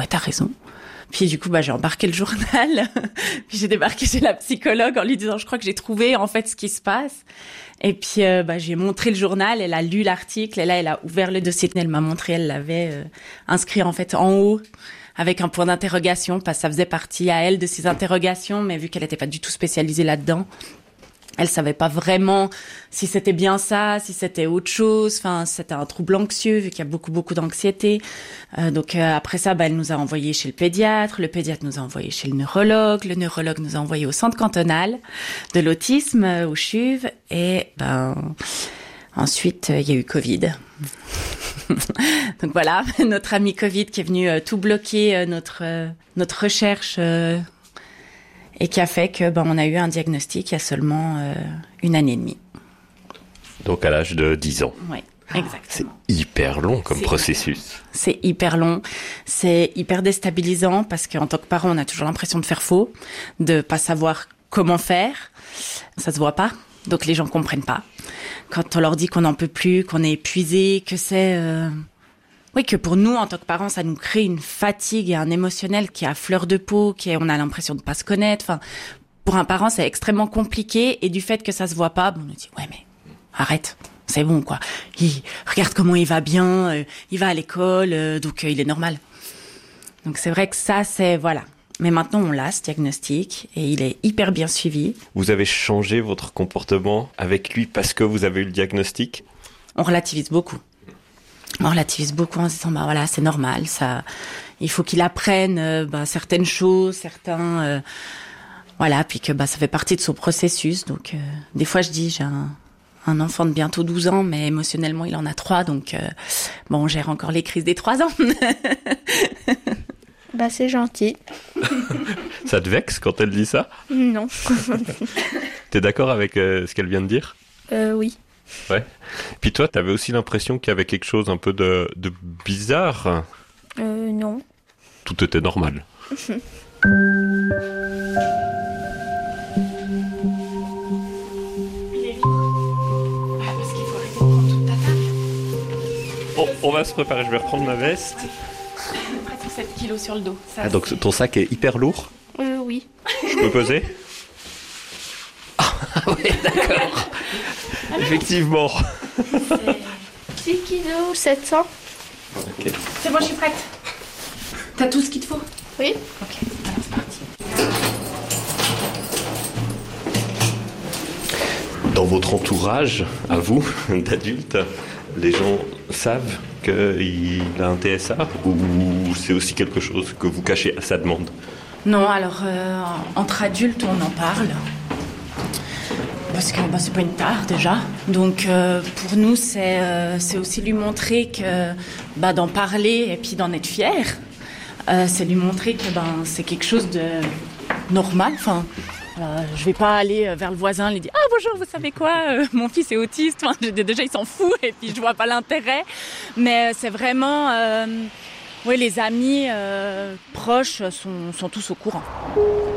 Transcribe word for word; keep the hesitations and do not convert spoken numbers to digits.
t'as raison. Puis du coup, bah, j'ai embarqué le journal. Puis j'ai débarqué chez la psychologue en lui disant, je crois que j'ai trouvé en fait ce qui se passe. Et puis, euh, bah, j'ai montré le journal. Elle a lu l'article. Et là, elle a ouvert le dossier. Elle m'a montré. Elle l'avait euh, inscrit en fait en haut avec un point d'interrogation parce que ça faisait partie à elle de ses interrogations. Mais vu qu'elle n'était pas du tout spécialisée là-dedans, elle savait pas vraiment si c'était bien ça, si c'était autre chose. Enfin, c'était un trouble anxieux vu qu'il y a beaucoup beaucoup d'anxiété. Euh, donc euh, après ça, bah, elle nous a envoyé chez le pédiatre. Le pédiatre nous a envoyé chez le neurologue. Le neurologue nous a envoyé au centre cantonal de l'autisme euh, au C H U V. Et ben ensuite, il euh, y a eu Covid. Donc voilà, notre ami Covid qui est venu euh, tout bloquer euh, notre euh, notre recherche. Euh, Et qui a fait que ben on a eu un diagnostic il y a seulement euh, une année et demie. Donc à l'âge de dix ans. Oui, exactement. C'est hyper long comme c'est processus. Hyper, c'est hyper long, c'est hyper déstabilisant parce qu'en tant que parent, on a toujours l'impression de faire faux, de pas savoir comment faire. Ça se voit pas, donc les gens comprennent pas. Quand on leur dit qu'on n'en peut plus, qu'on est épuisé, que c'est... Euh... Oui, que pour nous, en tant que parents, ça nous crée une fatigue et un émotionnel qui est à fleur de peau, qui est, on a l'impression de pas se connaître. Enfin, pour un parent, c'est extrêmement compliqué. Et du fait que ça se voit pas, on nous dit, ouais, mais arrête, c'est bon, quoi. Il, regarde comment il va bien, euh, il va à l'école, euh, donc euh, il est normal. Donc c'est vrai que ça, c'est, voilà. Mais maintenant, on l'a, ce diagnostic, et il est hyper bien suivi. Vous avez changé votre comportement avec lui parce que vous avez eu le diagnostic ? On relativise beaucoup. On relativise beaucoup en se disant bah voilà c'est normal, ça il faut qu'il apprenne euh, bah, certaines choses, certains euh, voilà puis que bah ça fait partie de son processus. Donc euh, des fois je dis j'ai un, un enfant de bientôt douze ans mais émotionnellement il en a trois donc euh, bon on gère encore les crises des trois ans. Bah c'est gentil. Ça te vexe quand elle dit ça ? Non. T'es d'accord avec euh, ce qu'elle vient de dire ? Euh oui. Ouais. Puis toi, t'avais aussi l'impression qu'il y avait quelque chose un peu de, de bizarre. Euh, non. Tout était normal. Bon, on va se préparer, je vais reprendre ma veste. Presque sept kilos sur le dos. Ça, ah, donc ton sac est hyper lourd ? Euh oui. Je peux poser ? Ah oui, d'accord. Effectivement. six kilos sept cents. Okay. C'est bon, je suis prête. T'as tout ce qu'il te faut ? Oui. Ok, alors c'est parti. Dans votre entourage, à vous, d'adultes, les gens savent qu'il a un T S A ou c'est aussi quelque chose que vous cachez à sa demande ? Non, alors euh, entre adultes, on en parle. Parce que bah, c'est pas une tare déjà. Donc euh, pour nous, c'est, euh, c'est aussi lui montrer que bah, d'en parler et puis d'en être fier. Euh, c'est lui montrer que ben, c'est quelque chose de normal. Enfin, euh, je vais pas aller vers le voisin et lui dire « Ah bonjour, vous savez quoi, euh, mon fils est autiste. » Enfin, déjà, il s'en fout et puis je vois pas l'intérêt. Mais c'est vraiment... Euh, oui, les amis euh, proches sont, sont tous au courant.